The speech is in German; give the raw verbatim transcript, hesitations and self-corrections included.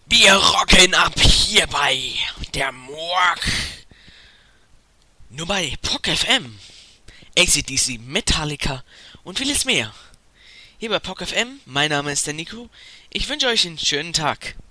Wir rocken ab hier bei der Morg. Nur bei P O C F M. A C D C, Metallica und vieles mehr. Hier bei P O C F M, mein Name ist der Nico. Ich wünsche euch einen schönen Tag.